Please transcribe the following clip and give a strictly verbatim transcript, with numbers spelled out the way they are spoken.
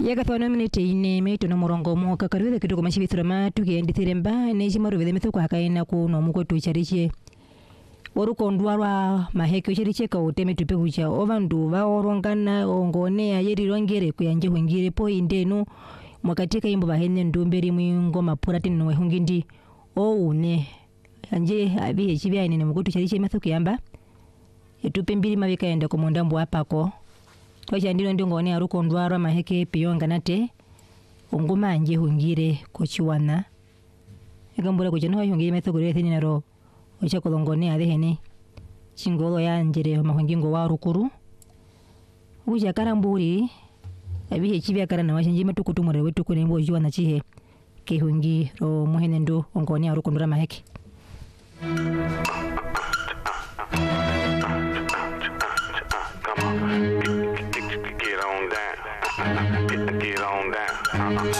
yakathona minute ine meito na murongo moka kariwe kitoko mashibithura matu kiendithire mba ne chimaru vethe mithuko akaina ku no mukwetu chariche orukondwa rwa maheke chariche ka uteme tupe kucha ovandu vaorongana ongonea yeri rongere kuyanje hungire po indenu mwakatika imbo bahene ndumberi mwingo mapurati no hungindi o une anje abihe chibya ine mukwetu chariche mithuko yamba etupe mbiri mabika enda ku mondambo apako Tocha ndino ndingone arukondwa rwa maheke piyonga nate onguma anje hungire ko chiwana egambura ko jeno hungire methogore thini naro ocha kolongone adehene chingolo ya njere mahungingo wa rukuru uja karamburi abihe chibya karana washinje matukutumure wetu ko nembo jiwana chihe ke hungi ro muhene ndo ongone arukondwa maheke Get on down.